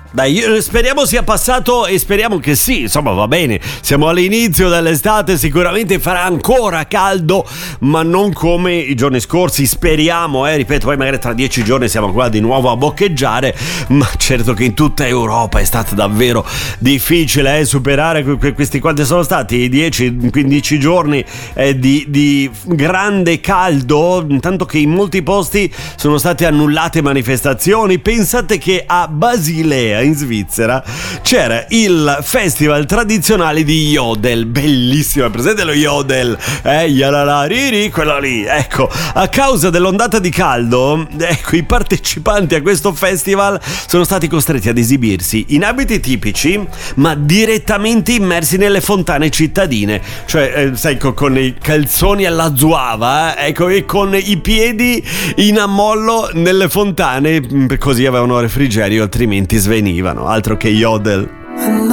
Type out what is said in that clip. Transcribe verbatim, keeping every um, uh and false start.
Dai, io- speriamo sia passato e speriamo che sì, insomma va bene, siamo all'inizio dell'estate, sicuramente farà ancora caldo, ma non come i giorni scorsi, speriamo, eh, ripeto, poi magari tra dieci giorni siamo qua di nuovo a boccheggiare, ma certo che in tutta Europa è stato davvero difficile eh, superare que- que- questi, quanti sono stati, dieci quindici giorni eh, di, di grande caldo, tanto che in molti posti sono state annullate manifestazioni. Pensate che a Basilea in Svizzera c'era il festival tradizionale di Yodel, bellissimo, presente lo Yodel, eh, yalala riri, quello lì, ecco, a causa dell'ondata di caldo, ecco, i partecipanti a questo festival sono stati costretti ad esibirsi in abiti tipici, ma direttamente immersi nelle fontane cittadine, cioè, eh, sai, co- con i calzoni alla zuava, eh, ecco, e con i piedi in ammollo nelle fontane, così avevano refrigerio, altrimenti svenivano, altro che Yodel.